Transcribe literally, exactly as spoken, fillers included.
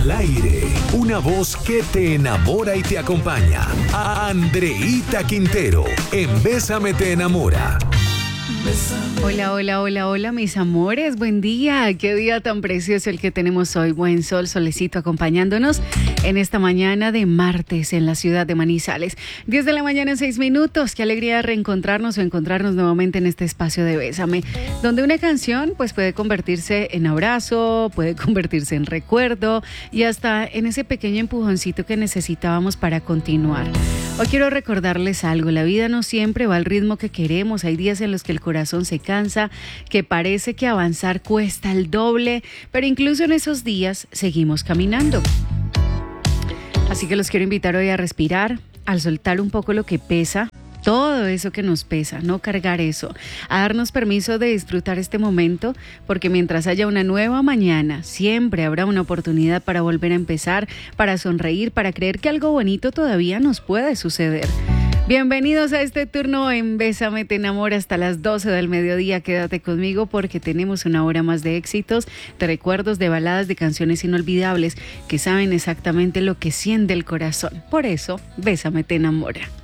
Al aire, una voz que te enamora y te acompaña. Andreíta Quintero, en Bésame te enamora. Hola, hola, hola, hola, mis amores, buen día, qué día tan precioso el que tenemos hoy, buen sol, solecito acompañándonos en esta mañana de martes en la ciudad de Manizales, diez de la mañana en seis minutos, qué alegría reencontrarnos o encontrarnos nuevamente en este espacio de Bésame, donde una canción pues puede convertirse en abrazo, puede convertirse en recuerdo y hasta en ese pequeño empujoncito que necesitábamos para continuar. Hoy quiero recordarles algo, la vida no siempre va al ritmo que queremos, hay días en los que el corazón se cansa, que parece que avanzar cuesta el doble, pero incluso en esos días seguimos caminando. Así que los quiero invitar hoy a respirar, a soltar un poco lo que pesa, todo eso que nos pesa, no cargar eso, a darnos permiso de disfrutar este momento, porque mientras haya una nueva mañana, siempre habrá una oportunidad para volver a empezar, para sonreír, para creer que algo bonito todavía nos puede suceder. Bienvenidos a este turno en Bésame te enamora hasta las doce del mediodía. Quédate conmigo porque tenemos una hora más de éxitos, de recuerdos, de baladas, de canciones inolvidables que saben exactamente lo que siente el corazón. Por eso, Bésame te enamora.